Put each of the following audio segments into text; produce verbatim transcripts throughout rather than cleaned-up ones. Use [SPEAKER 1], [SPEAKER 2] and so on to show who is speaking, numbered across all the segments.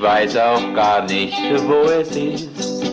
[SPEAKER 1] weiß auch gar nicht, wo es ist.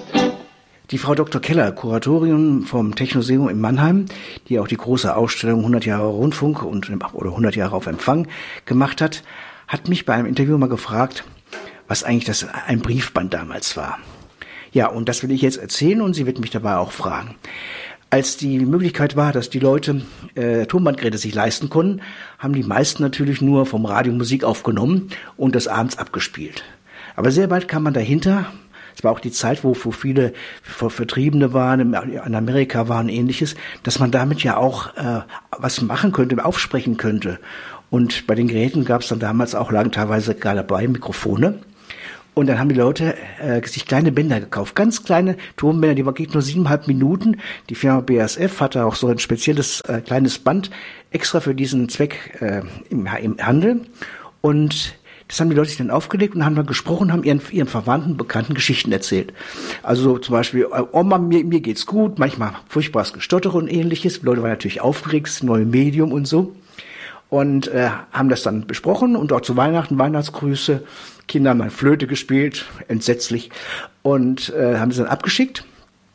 [SPEAKER 2] Die Frau Doktor Keller, Kuratorin vom Technoseum in Mannheim, die auch die große Ausstellung hundert Jahre Rundfunk und, oder hundert Jahre auf Empfang gemacht hat, hat mich bei einem Interview mal gefragt, was eigentlich das ein Briefband damals war. Ja, und das will ich jetzt erzählen und sie wird mich dabei auch fragen. Als die Möglichkeit war, dass die Leute äh, Tonbandgeräte sich leisten konnten, haben die meisten natürlich nur vom Radio Musik aufgenommen und das abends abgespielt. Aber sehr bald kam man dahinter. Es war auch die Zeit, wo, wo viele Vertriebene waren, in Amerika waren ähnliches, dass man damit ja auch äh, was machen könnte, aufsprechen könnte. Und bei den Geräten gab es dann damals auch, lagen teilweise gerade dabei Mikrofone. Und dann haben die Leute äh, sich kleine Bänder gekauft, ganz kleine Tonbänder, die waren nur siebeneinhalb Minuten. Die Firma B A S F hatte auch so ein spezielles äh, kleines Band extra für diesen Zweck äh, im, im Handel. Und das haben die Leute sich dann aufgelegt und haben dann gesprochen, haben ihren, ihren Verwandten, Bekannten Geschichten erzählt. Also zum Beispiel, Oma, mir, mir geht's gut, manchmal furchtbares Gestottere und ähnliches. Die Leute waren natürlich aufgeregt, das neue Medium und so. Und äh, haben das dann besprochen und auch zu Weihnachten, Weihnachtsgrüße. Kinder haben dann Flöte gespielt, entsetzlich. Und äh, haben das dann abgeschickt.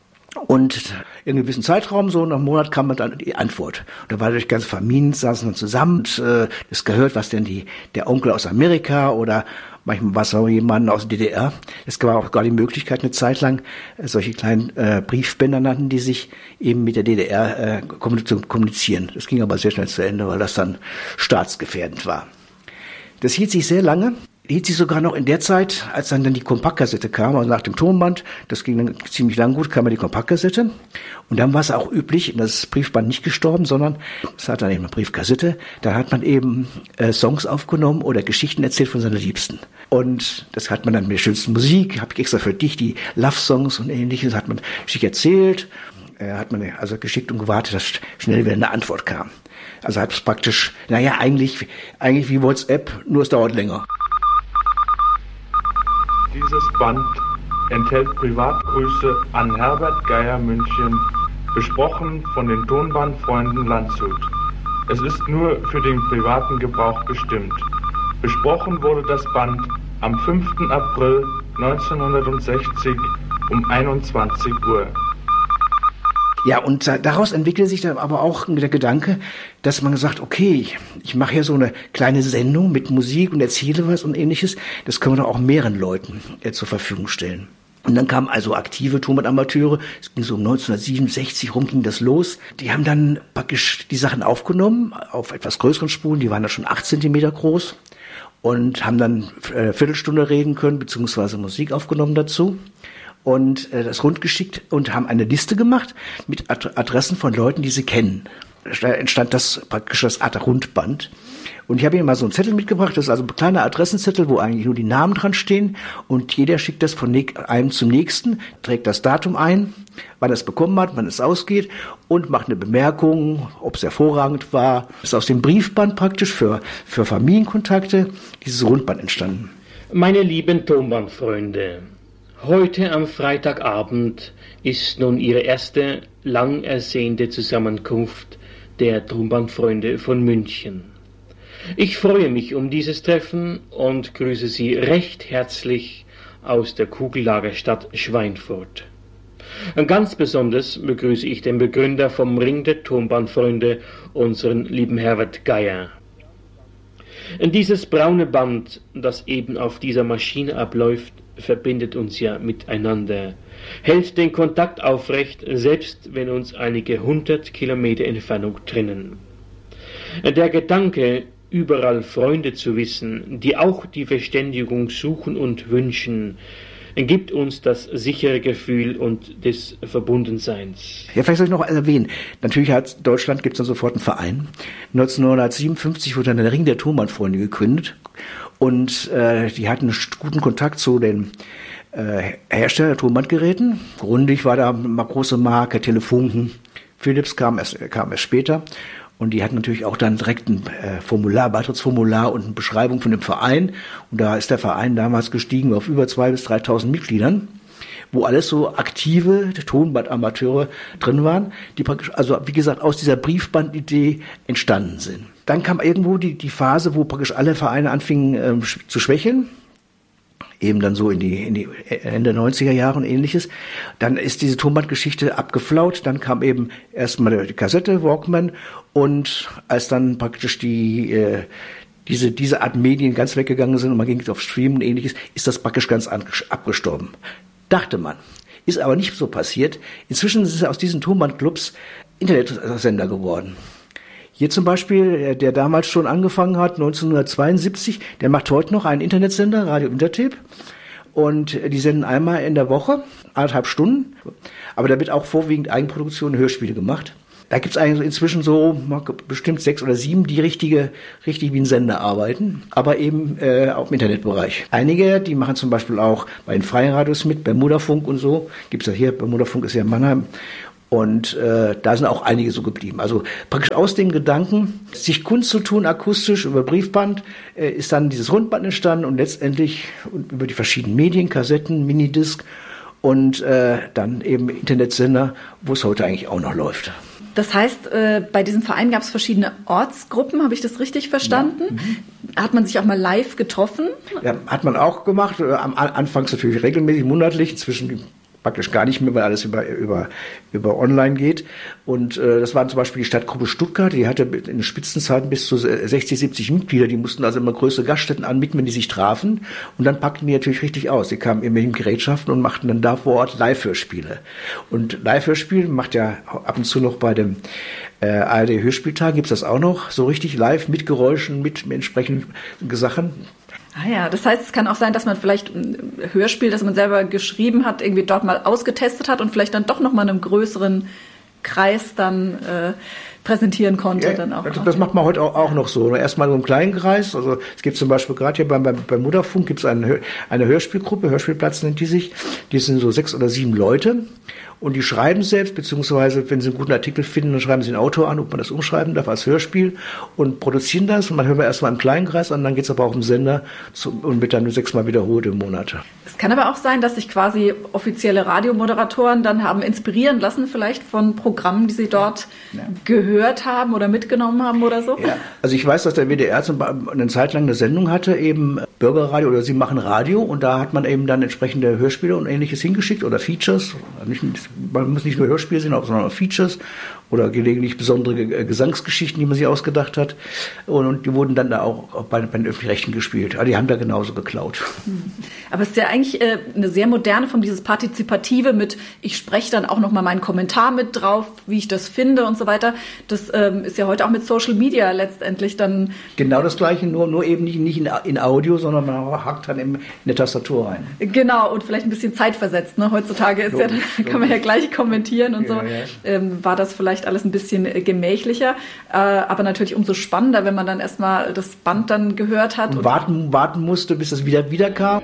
[SPEAKER 2] Und in einem gewissen Zeitraum, so nach einem Monat, kam dann die Antwort. Und da war durch ganze Familien, saßen dann zusammen und äh, das gehört, was denn die der Onkel aus Amerika oder manchmal war es auch jemand aus der D D R. Es gab auch gar die Möglichkeit, eine Zeit lang äh, solche kleinen äh, Briefbänder nannten, die sich eben mit der D D R äh, kommunizieren. Das ging aber sehr schnell zu Ende, weil das dann staatsgefährdend war. Das hielt sich sehr lange. Hielt sich sogar noch in der Zeit, als dann, dann die Kompaktkassette kam, also nach dem Tonband, das ging dann ziemlich lang gut, kam dann die Kompaktkassette. Und dann war es auch üblich, das Briefband nicht gestorben, sondern es hat dann eben eine Briefkassette, da hat man eben äh, Songs aufgenommen oder Geschichten erzählt von seiner Liebsten. Und das hat man dann mit der schönsten Musik, habe ich extra für dich die Love-Songs und ähnliches, hat man schick erzählt, äh, hat man also geschickt und gewartet, dass schnell wieder eine Antwort kam. Also hat es praktisch, naja, eigentlich, eigentlich wie WhatsApp, nur es dauert länger.
[SPEAKER 3] Dieses Band enthält Privatgrüße an Herbert Geier München, besprochen von den Tonbandfreunden Landshut. Es ist nur für den privaten Gebrauch bestimmt. Besprochen wurde das Band am fünften April neunzehnhundertsechzig um einundzwanzig Uhr.
[SPEAKER 2] Ja, und daraus entwickelte sich dann aber auch der Gedanke, dass man gesagt, okay, ich mache hier so eine kleine Sendung mit Musik und erzähle was und ähnliches. Das können wir doch auch mehreren Leuten äh, zur Verfügung stellen. Und dann kamen also aktive Tonbandamateure, es ging so um neunzehnhundertsiebenundsechzig rum, ging das los. Die haben dann praktisch die Sachen aufgenommen auf etwas größeren Spulen, die waren dann schon acht Zentimeter groß und haben dann äh, Viertelstunde reden können, beziehungsweise Musik aufgenommen dazu. Und äh, das rundgeschickt und haben eine Liste gemacht mit Ad- Adressen von Leuten, die sie kennen. Da entstand das praktisch das Art Rundband. Und ich habe Ihnen mal so einen Zettel mitgebracht, das ist also ein kleiner Adressenzettel, wo eigentlich nur die Namen dran stehen und jeder schickt das von einem zum nächsten, trägt das Datum ein, wann er es bekommen hat, wann es ausgeht und macht eine Bemerkung, ob es hervorragend war. Das ist aus dem Briefband praktisch für, für Familienkontakte dieses Rundband entstanden.
[SPEAKER 4] Meine lieben Tonbandfreunde, heute am Freitagabend ist nun Ihre erste lang ersehnte Zusammenkunft der Tonbandfreunde von München. Ich freue mich um dieses Treffen und grüße Sie recht herzlich aus der Kugellagerstadt Schweinfurt. Ganz besonders begrüße ich den Begründer vom Ring der Tonbandfreunde, unseren lieben Herbert Geier. Dieses braune Band, das eben auf dieser Maschine abläuft, verbindet uns ja miteinander, hält den Kontakt aufrecht, selbst wenn uns einige hundert Kilometer Entfernung trennen. Der Gedanke, überall Freunde zu wissen, die auch die Verständigung suchen und wünschen, gibt uns das sichere Gefühl und des Verbundenseins.
[SPEAKER 2] Ja, vielleicht soll ich noch erwähnen, natürlich hat Deutschland gibt es dann sofort einen Verein. neunzehnhundertsiebenundfünfzig wurde dann der Ring der Tonbandfreunde gegründet und äh, die hatten einen guten Kontakt zu den äh, Herstellern der Tonbandgeräten. Grundig war da eine große Marke, Telefunken, Philips kam erst, kam erst später. Und die hatten natürlich auch dann direkt ein äh, Formular, Beitrittsformular und eine Beschreibung von dem Verein. Und da ist der Verein damals gestiegen auf über zweitausend bis dreitausend Mitgliedern, wo alles so aktive Tonbandamateure drin waren, die praktisch, also wie gesagt, aus dieser Briefbandidee entstanden sind. Dann kam irgendwo die, die Phase, wo praktisch alle Vereine anfingen ähm, zu schwächeln. eben dann so in die, in die Ende neunziger Jahre und ähnliches. Dann ist diese Tonbandgeschichte abgeflaut, dann kam eben erstmal die Kassette, Walkman, und als dann praktisch die, äh, diese, diese Art Medien ganz weggegangen sind und man ging auf Stream und ähnliches, ist das praktisch ganz abgestorben. Dachte man. Ist aber nicht so passiert. Inzwischen ist es aus diesen Tonbandclubs Internetsender geworden. Hier zum Beispiel, der damals schon angefangen hat, neunzehnhundertzweiundsiebzig, der macht heute noch einen Internetsender, Radio Intertape. Und die senden einmal in der Woche, anderthalb Stunden. Aber da wird auch vorwiegend Eigenproduktion, Hörspiele gemacht. Da gibt's eigentlich inzwischen so bestimmt sechs oder sieben, die richtige, richtig wie ein Sender arbeiten, aber eben äh, auch im Internetbereich. Einige, die machen zum Beispiel auch bei den freien Radios mit, bei Mudderfunk und so. Gibt's ja hier, bei Mudderfunk ist ja in Mannheim. Und äh, da sind auch einige so geblieben. Also praktisch aus dem Gedanken, sich Kunst zu tun, akustisch über Briefband, äh, ist dann dieses Rundband entstanden und letztendlich über die verschiedenen Medien, Kassetten, Minidisc und äh, dann eben Internetsender, wo es heute eigentlich auch noch läuft.
[SPEAKER 5] Das heißt, äh, bei diesem Verein gab es verschiedene Ortsgruppen, habe ich das richtig verstanden? Ja. Mhm. Hat man sich auch mal live getroffen?
[SPEAKER 2] Ja, hat man auch gemacht. Am Anfangs natürlich regelmäßig, monatlich, inzwischen praktisch gar nicht mehr, weil alles über über über online geht. Und äh, das waren zum Beispiel die Stadtgruppe Stuttgart, die hatte in den Spitzenzeiten bis zu sechzig, siebzig Mitglieder, die mussten also immer größere Gaststätten anmieten, wenn die sich trafen. Und dann packten die natürlich richtig aus. Die kamen immer mit Gerätschaften und machten dann da vor Ort Live-Hörspiele. Und Live-Hörspiel macht ja ab und zu noch bei dem äh, A R D-Hörspieltag, gibt's das auch noch, so richtig live mit Geräuschen, mit, mit entsprechenden Sachen.
[SPEAKER 5] Ah ja, das heißt, es kann auch sein, dass man vielleicht ein Hörspiel, das man selber geschrieben hat, irgendwie dort mal ausgetestet hat und vielleicht dann doch noch mal einem größeren Kreis dann äh, präsentieren konnte. Ja, dann auch. Das,
[SPEAKER 2] das macht man heute auch, auch noch so. Erstmal nur im kleinen Kreis. Also es gibt zum Beispiel gerade hier beim, beim, beim Mudderfunk gibt es eine, eine Hörspielgruppe, Hörspielplatz nennt die sich. Die sind so sechs oder sieben Leute. Und die schreiben selbst, beziehungsweise wenn sie einen guten Artikel finden, dann schreiben sie den Autor an, ob man das umschreiben darf als Hörspiel und produzieren das. Und dann hören wir erstmal im kleinen Kreis an, dann geht's aber auch im Sender zum, und wird dann nur sechsmal wiederholt im Monat.
[SPEAKER 5] Es kann aber auch sein, dass sich quasi offizielle Radiomoderatoren dann haben inspirieren lassen, vielleicht von Programmen, die sie dort ja. gehört haben oder mitgenommen haben oder so.
[SPEAKER 2] Ja. Also ich weiß, dass der W D R eine Zeit lang eine Sendung hatte, eben Bürgerradio oder Sie machen Radio, und da hat man eben dann entsprechende Hörspiele und ähnliches hingeschickt oder Features. Nicht, man muss nicht nur Hörspiele sehen, sondern auch Features oder gelegentlich besondere Gesangsgeschichten, die man sich ausgedacht hat. Und, und die wurden dann da auch bei, bei den Öffentlich-Rechtlichen gespielt. Aber die haben da genauso geklaut.
[SPEAKER 5] Aber es ist ja eigentlich äh, eine sehr moderne Form, dieses Partizipative mit, ich spreche dann auch nochmal meinen Kommentar mit drauf, wie ich das finde und so weiter. Das ähm, ist ja heute auch mit Social Media letztendlich dann...
[SPEAKER 2] Genau das Gleiche, nur, nur eben nicht, nicht in, in Audio, sondern man hackt dann in, in der Tastatur rein.
[SPEAKER 5] Genau, und vielleicht ein bisschen zeitversetzt. Ne? Heutzutage ist logisch, ja, kann man ja gleich kommentieren und ja, so. Ja. Ähm, war das vielleicht alles ein bisschen gemächlicher, äh, aber natürlich umso spannender, wenn man dann erstmal das Band dann gehört hat.
[SPEAKER 2] Und, und warten, warten musste, bis es wieder wiederkam.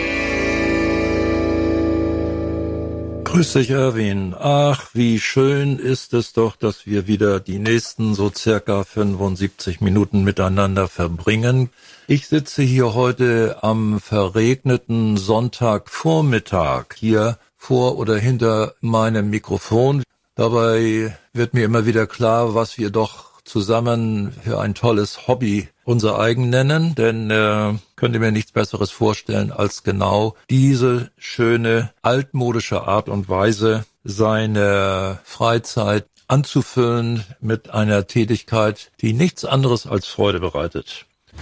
[SPEAKER 6] Grüß dich, Erwin. Ach, wie schön ist es doch, dass wir wieder die nächsten so circa fünfundsiebzig Minuten miteinander verbringen. Ich sitze hier heute am verregneten Sonntagvormittag hier vor oder hinter meinem Mikrofon. Dabei wird mir immer wieder klar, was wir doch zusammen für ein tolles Hobby unser eigen nennen, denn äh, könnte mir nichts Besseres vorstellen, als genau diese schöne altmodische Art und Weise, seine Freizeit anzufüllen mit einer Tätigkeit, die nichts anderes als Freude bereitet.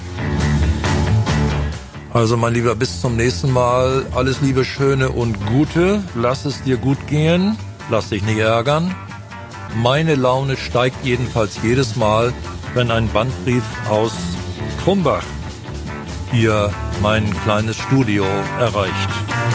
[SPEAKER 6] Also mein Lieber, bis zum nächsten Mal. Alles Liebe, Schöne und Gute. Lass es dir gut gehen. Lass dich nicht ärgern. Meine Laune steigt jedenfalls jedes Mal, wenn ein Bandbrief aus Krumbach hier mein kleines Studio erreicht.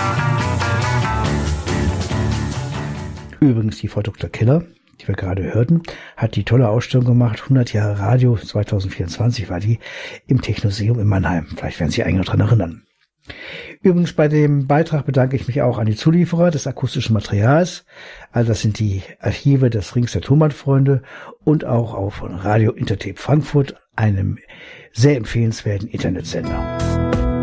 [SPEAKER 2] Übrigens, die Frau Doktor Keller, die wir gerade hörten, hat die tolle Ausstellung gemacht, hundert Jahre Radio, zwanzig vierundzwanzig war die, im Technoseum in Mannheim. Vielleicht werden Sie sich eigentlich noch dran erinnern. Übrigens, bei dem Beitrag bedanke ich mich auch an die Zulieferer des akustischen Materials. Also das sind die Archive des Rings der Tonbandfreunde und auch auf Radio Intertape Frankfurt, einem sehr empfehlenswerten Internetsender.